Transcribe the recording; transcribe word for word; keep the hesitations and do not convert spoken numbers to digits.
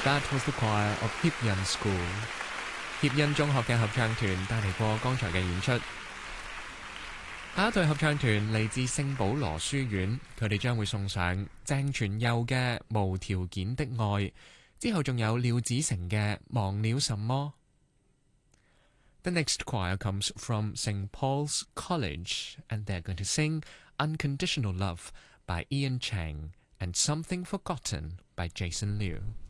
That was the choir of 協恩 School。 協恩中學嘅合唱團帶嚟過剛才嘅演出。下一隊合唱團嚟自聖保羅書院，佢哋將會送上鄭傳佑嘅無條件的愛，之後仲有廖子成嘅忘了什麼。The next choir comes from Saint Paul's College, and they're going to sing Unconditional Love by Ian Chang and Something Forgotten by Jason Liu.